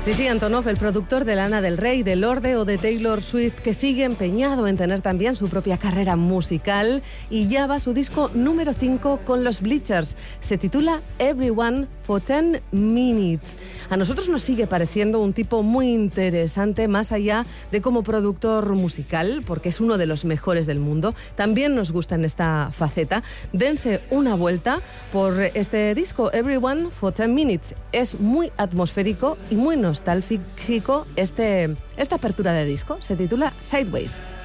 Sí, Antonov, el productor de Lana del Rey, de Lorde o de Taylor Swift, que sigue empeñado en tener también su propia carrera musical, y ya va su disco número 5 con los Bleachers. Se titula Everyone for 10 Minutes. A nosotros nos sigue pareciendo un tipo muy interesante, más allá de como productor musical, porque es uno de los mejores del mundo. También nos gusta en esta faceta. Dense una vuelta por este disco, Everyone for 10 Minutes. Es muy atmosférico y muy nostálgico esta apertura de disco. Se titula Sideways.